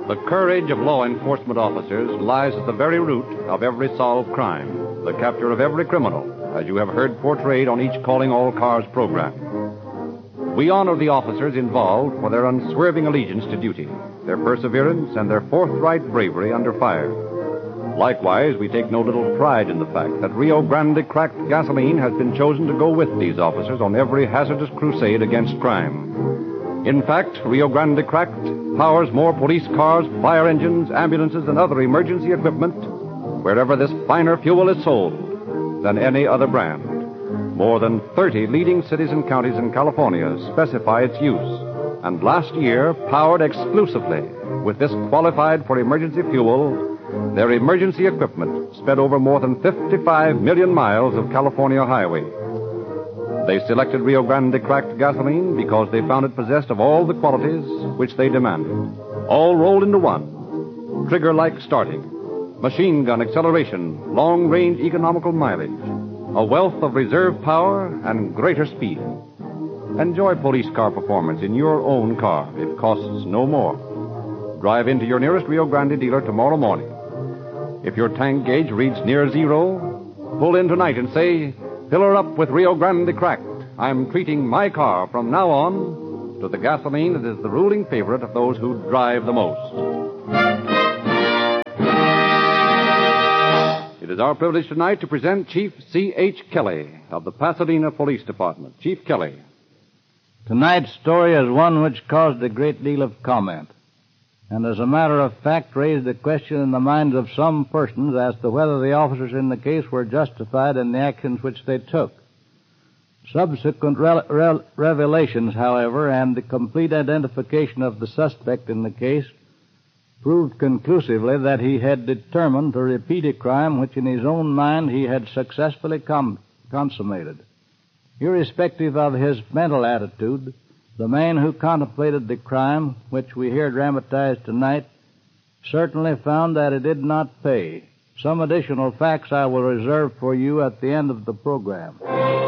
The courage of law enforcement officers lies at the very root of every solved crime, the capture of every criminal, as you have heard portrayed on each Calling All Cars program. We honor the officers involved for their unswerving allegiance to duty, their perseverance, and their forthright bravery under fire. Likewise, we take no little pride in the fact that Rio Grande cracked gasoline has been chosen to go with these officers on every hazardous crusade against crime. In fact, Rio Grande cracked powers more police cars, fire engines, ambulances, and other emergency equipment wherever this finer fuel is sold than any other brand. More than 30 leading cities and counties in California specify its use, and last year powered exclusively with this qualified for emergency fuel. Their emergency equipment sped over more than 55 million miles of California highway. They selected Rio Grande cracked gasoline because they found it possessed of all the qualities which they demanded, all rolled into one. Trigger-like starting, machine gun acceleration, long-range economical mileage, a wealth of reserve power, and greater speed. Enjoy police car performance in your own car. It costs no more. Drive into your nearest Rio Grande dealer tomorrow morning. If your tank gauge reads near zero, pull in tonight and say, "Fill her up with Rio Grande cracked. I'm treating my car from now on to the gasoline that is the ruling favorite of those who drive the most." It is our privilege tonight to present Chief C.H. Kelly of the Pasadena Police Department. Chief Kelly. Tonight's story is one which caused a great deal of comment, and as a matter of fact raised a question in the minds of some persons as to whether the officers in the case were justified in the actions which they took. Subsequent revelations, however, and the complete identification of the suspect in the case proved conclusively that he had determined to repeat a crime which in his own mind he had successfully consummated. Irrespective of his mental attitude, the man who contemplated the crime, which we hear dramatized tonight, certainly found that it did not pay. Some additional facts I will reserve for you at the end of the program.